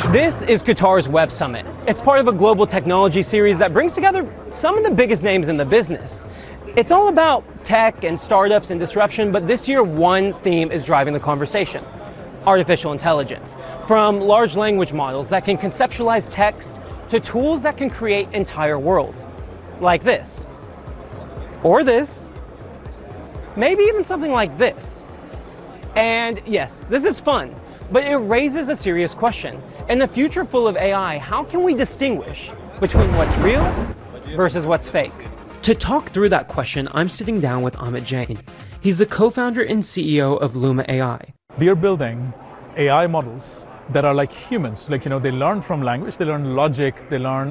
This is Qatar's Web Summit. It's part of a global technology series that brings together some of the biggest names in the business. It's all about tech and startups and disruption, but this year one theme is driving the conversation: artificial intelligence. From large language models that can conceptualize text to tools that can create entire worlds, like this, or this, maybe even something like this. And yes, this is fun, but it raises a serious question. In the future full of AI, how can we distinguish between what's real versus what's fake? To talk through that question, I'm sitting down with Amit Jain. He's the co-founder and CEO of Luma AI. We are building AI models that are like humans. Like, they learn from language, they learn logic, they learn,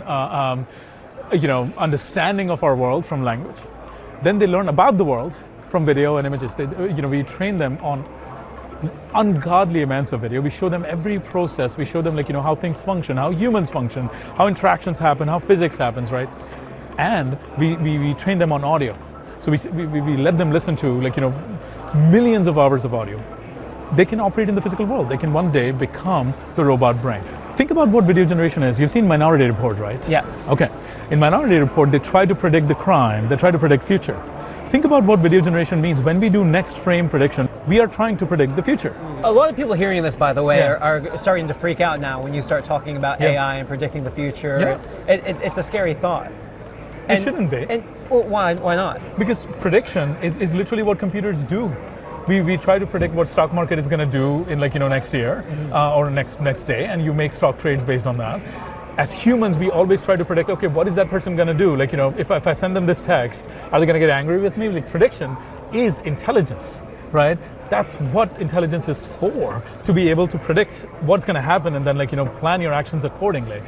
understanding of our world from language. Then they learn about the world from video and images. We train them on ungodly amounts of video. We show them every process. We show them how things function, how humans function, how interactions happen, how physics happens, right? And we train them on audio. So we let them listen to millions of hours of audio. They can operate in the physical world. They can one day become the robot brain. Think about what video generation is. You've seen Minority Report, right? Yeah. Okay. In Minority Report, they try to predict the crime. They try to predict future. Think about what video generation means. When we do next frame prediction, we are trying to predict the future. A lot of people hearing this, by the way, are starting to freak out now when you start talking about AI and predicting the future. Yeah. It's a scary thought. It shouldn't be. Well, why not? Because prediction is literally what computers do. We try to predict what stock market is going to do in next year or next day, and you make stock trades based on that. As humans, we always try to predict, okay, what is that person going to do? If I send them this text, are they going to get angry with me? Prediction is intelligence, right? That's what intelligence is for, to be able to predict what's going to happen and then plan your actions accordingly.